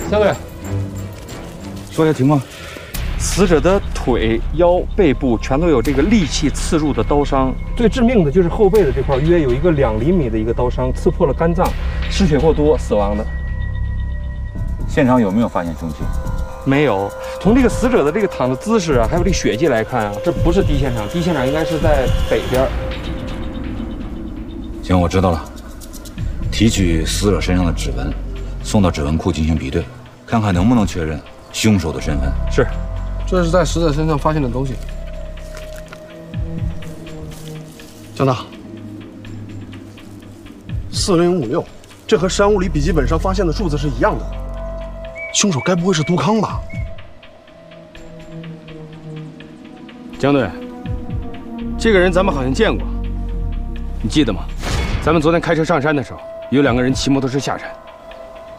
江队， 说一下情况。 死者的腿、腰、背部全都有这个利器刺入的刀伤，最致命的就是后背的这块，约有一个2厘米的一个刀伤，刺破了肝脏，失血过多死亡的。 现场有没有发现凶器？ 没有。从这个死者的这个躺的姿势啊，还有这血迹来看啊，这不是第一现场，第一现场应该是在北边。 行，我知道了。提取死者身上的指纹，送到指纹库进行比对，看看能不能确认凶手的身份。 是。 这是在死者身上发现的东西。江大，4056，这和山屋里笔记本上发现的数字是一样的。凶手该不会是杜康吧？ 江队，这个人咱们好像见过，你记得吗？咱们昨天开车上山的时候，有2个人骑摩托车下山。